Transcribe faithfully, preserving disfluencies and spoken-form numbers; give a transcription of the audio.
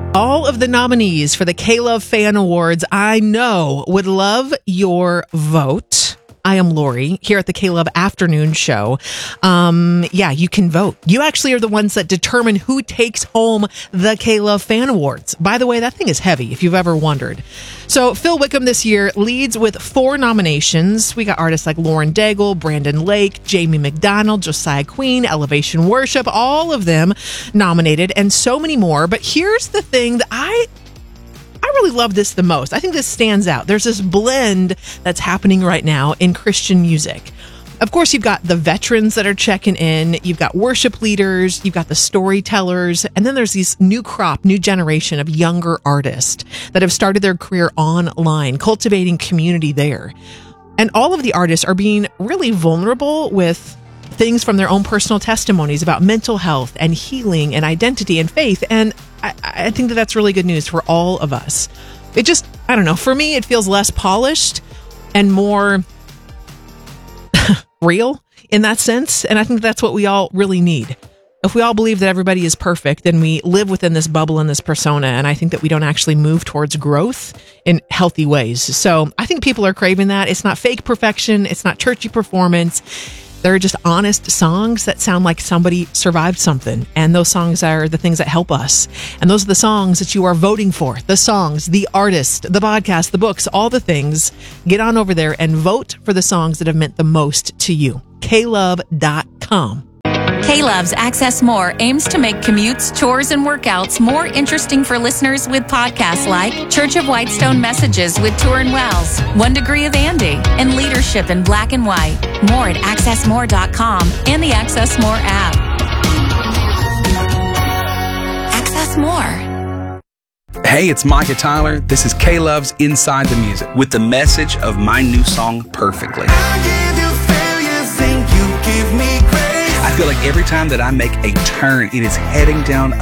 All of the nominees for the K-Love Fan Awards, I know, would love your vote. I am Lori here at the K-Love Afternoon Show. Um, yeah, you can vote. You actually are the ones that determine who takes home the K-Love Fan Awards. By the way, that thing is heavy, if you've ever wondered. So Phil Wickham this year leads with four nominations. We got artists like Lauren Daigle, Brandon Lake, Jamie McDonald, Josiah Queen, Elevation Worship, all of them nominated, and so many more. But here's the thing that I... I really love this the most. I think this stands out. There's this blend that's happening right now in Christian music. Of course, you've got the veterans that are checking in. You've got worship leaders. You've got the storytellers. And then there's these new crop, new generation of younger artists that have started their career online, cultivating community there. And all of the artists are being really vulnerable with things from their own personal testimonies about mental health and healing and identity and faith. And I, I think that that's really good news for all of us. It just, I don't know, for me, it feels less polished and more real in that sense. And I think that's what we all really need. If we all believe that everybody is perfect, then we live within this bubble and this persona. And I think that we don't actually move towards growth in healthy ways. So I think people are craving that. It's not fake perfection. It's not churchy performance. They're just honest songs that sound like somebody survived something. And those songs are the things that help us. And those are the songs that you are voting for. The songs, the artist, the podcast, the books, all the things. Get on over there and vote for the songs that have meant the most to you. K love dot com. K-Love's Access More aims to make commutes, chores, and workouts more interesting for listeners with podcasts like Church of Whitestone Messages with Turin Wells, One Degree of Andy, and Leadership in Black and White. More at access more dot com and the Access More app. Access More. Hey, it's Micah Tyler. This is K-Love's Inside the Music with the message of my new song, Perfectly. I feel like every time that I make a turn, it is heading down